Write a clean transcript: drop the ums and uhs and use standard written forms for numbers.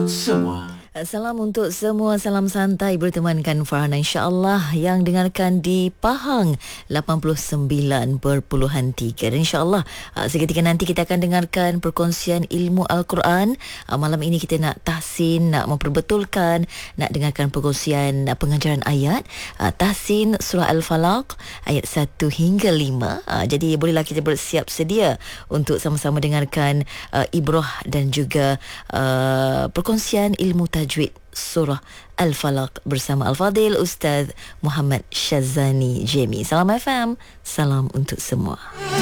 semua. Salam untuk semua, salam santai bertemankan Farhana insya-Allah yang dengarkan di Pahang 89.3. Dan insya-Allah seketika nanti kita akan dengarkan perkongsian ilmu Al-Quran. Malam ini kita nak tahsin, nak memperbetulkan, nak dengarkan perkongsian pengajaran ayat tahsin surah Al-Falaq ayat 1 hingga 5. Jadi bolehlah kita bersiap sedia untuk sama-sama dengarkan ibrah dan juga perkongsian ilmu tajwid surah Al-Falaq bersama Al-Fadil Ustaz Muhammad Shazani Jemi. Salam FM, salam untuk semua.